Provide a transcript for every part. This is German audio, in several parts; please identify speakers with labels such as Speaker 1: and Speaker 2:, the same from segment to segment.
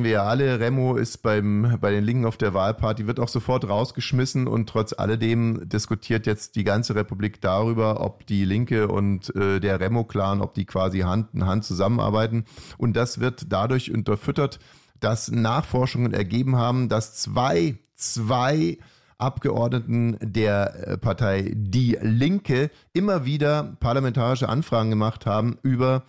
Speaker 1: kennen wir ja alle. Remo ist bei den Linken auf der Wahlparty, wird auch sofort rausgeschmissen und trotz alledem diskutiert jetzt die ganze Republik darüber, ob die Linke und der Remo-Clan, ob die quasi Hand in Hand zusammenarbeiten. Und das wird dadurch unterfüttert, dass Nachforschungen ergeben haben, dass zwei Abgeordneten der Partei Die Linke immer wieder parlamentarische Anfragen gemacht haben über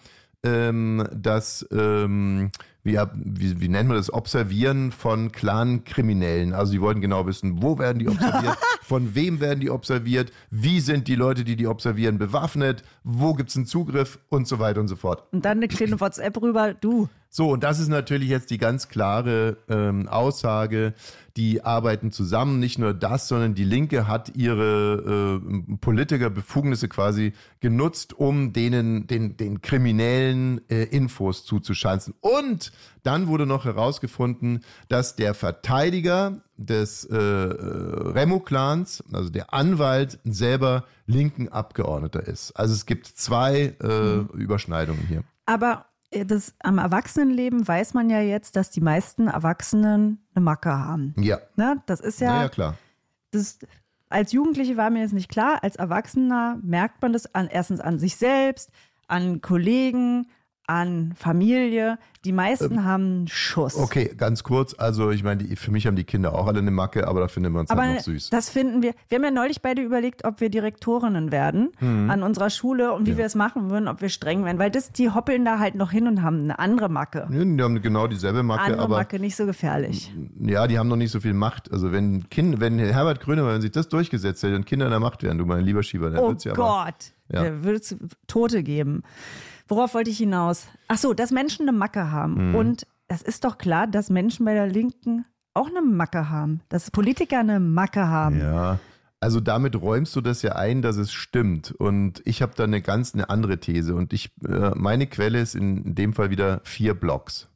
Speaker 1: das, wie nennt man das, Observieren von Clan-Kriminellen. Also die wollten genau wissen, wo werden die observiert, von wem werden die observiert, wie sind die Leute, die observieren, bewaffnet, wo gibt es einen Zugriff und so weiter und so fort.
Speaker 2: Und dann eine kleine WhatsApp rüber, du.
Speaker 1: So, und das ist natürlich jetzt die ganz klare Aussage, die arbeiten zusammen. Nicht nur das, sondern die Linke hat ihre Politikerbefugnisse quasi genutzt, um denen den kriminellen Infos zuzuschanzen. Und dann wurde noch herausgefunden, dass der Verteidiger des Remo-Clans, also der Anwalt, selber linken Abgeordneter ist. Also es gibt zwei Überschneidungen hier.
Speaker 2: Aber am Erwachsenenleben weiß man ja jetzt, dass die meisten Erwachsenen eine Macke haben.
Speaker 1: Ja.
Speaker 2: Ne? Das ist ja
Speaker 1: klar.
Speaker 2: Als Jugendliche war mir das nicht klar. Als Erwachsener merkt man das erstens an sich selbst, an Kollegen, an Familie. Die meisten haben einen Schuss.
Speaker 1: Okay, ganz kurz. Also ich meine, für mich haben die Kinder auch alle eine Macke, aber da finden wir uns halt noch süß.
Speaker 2: Das finden wir. Wir haben ja neulich beide überlegt, ob wir Direktorinnen werden an unserer Schule und wie wir es machen würden, ob wir streng werden. Weil die hoppeln da halt noch hin und haben eine andere Macke.
Speaker 1: Ja, die haben genau dieselbe Macke.
Speaker 2: Andere Macke, nicht so gefährlich.
Speaker 1: Ja, die haben noch nicht so viel Macht. Also wenn Herbert Grönemeyer, wenn sich das durchgesetzt hätte und Kinder in der Macht wären, du mein lieber Schieber, dann wird's ja
Speaker 2: Gott, da würde es Tote geben. Worauf wollte ich hinaus? Ach so, dass Menschen eine Macke haben. Und es ist doch klar, dass Menschen bei der Linken auch eine Macke haben. Dass Politiker eine Macke haben.
Speaker 1: Ja, also damit räumst du das ja ein, dass es stimmt. Und ich habe da eine andere These. Und meine Quelle ist in dem Fall wieder 4 Blogs.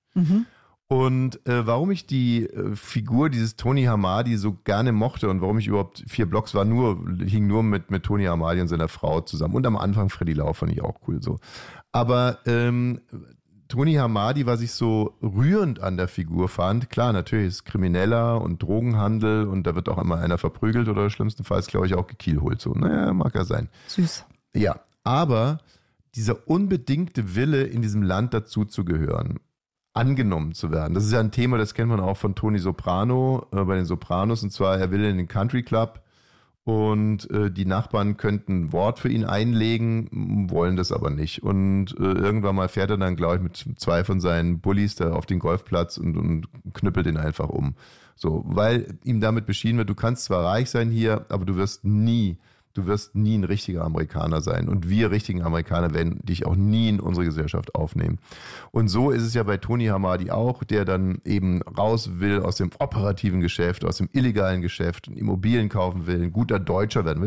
Speaker 1: Und warum ich die Figur dieses Tony Hamadi so gerne mochte und warum ich überhaupt 4 Blogs hing nur mit Tony Hamadi und seiner Frau zusammen. Und am Anfang Freddy Lau fand ich auch cool so. Aber Tony Hamadi, was ich so rührend an der Figur fand, klar, natürlich ist Krimineller und Drogenhandel und da wird auch immer einer verprügelt oder schlimmstenfalls, glaube ich, auch gekielholt. So, naja, mag ja sein.
Speaker 2: Süß.
Speaker 1: Ja, aber dieser unbedingte Wille, in diesem Land dazuzugehören, angenommen zu werden. Das ist ja ein Thema, das kennt man auch von Tony Soprano bei den Sopranos. Und zwar, er will in den Country Club und die Nachbarn könnten ein Wort für ihn einlegen, wollen das aber nicht. Und irgendwann mal fährt er dann, glaube ich, mit 2 von seinen Bullies da auf den Golfplatz und knüppelt ihn einfach um. So, weil ihm damit beschieden wird, du kannst zwar reich sein hier, aber du wirst nie ein richtiger Amerikaner sein. Und wir richtigen Amerikaner werden dich auch nie in unsere Gesellschaft aufnehmen. Und so ist es ja bei Tony Hamadi auch, der dann eben raus will aus dem operativen Geschäft, aus dem illegalen Geschäft, Immobilien kaufen will, ein guter Deutscher werden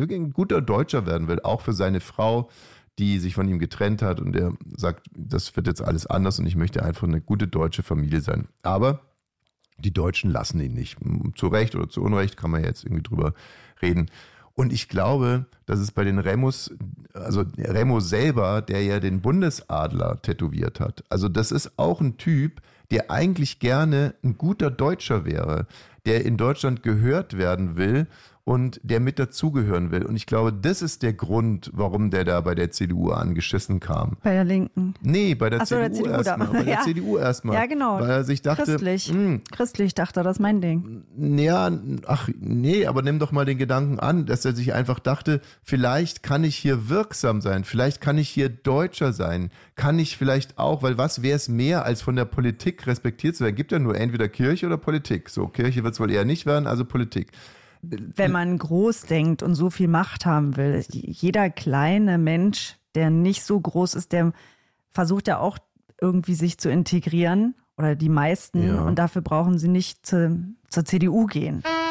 Speaker 1: will, auch für seine Frau, die sich von ihm getrennt hat. Und er sagt, das wird jetzt alles anders und ich möchte einfach eine gute deutsche Familie sein. Aber die Deutschen lassen ihn nicht. Zu Recht oder zu Unrecht kann man jetzt irgendwie drüber reden. Und ich glaube, dass es bei den Remos, also Remo selber, der ja den Bundesadler tätowiert hat, also das ist auch ein Typ, der eigentlich gerne ein guter Deutscher wäre, der in Deutschland gehört werden will und der mit dazugehören will. Und ich glaube, das ist der Grund, warum der da bei der CDU angeschissen kam.
Speaker 2: Bei der Linken?
Speaker 1: Nee, bei der CDU erstmal. Bei der CDU erstmal.
Speaker 2: Ja, genau.
Speaker 1: Weil er sich dachte,
Speaker 2: Christlich dachte er, das ist mein Ding.
Speaker 1: Ja, aber nimm doch mal den Gedanken an, dass er sich einfach dachte, vielleicht kann ich hier wirksam sein, vielleicht kann ich hier Deutscher sein, kann ich vielleicht auch, weil was wäre es mehr, als von der Politik respektiert zu werden? Gibt ja nur entweder Kirche oder Politik. So, Kirche wird es wohl eher nicht werden, also Politik.
Speaker 2: Wenn man groß denkt und so viel Macht haben will, jeder kleine Mensch, der nicht so groß ist, der versucht ja auch irgendwie sich zu integrieren oder die meisten und dafür brauchen sie nicht zur CDU gehen.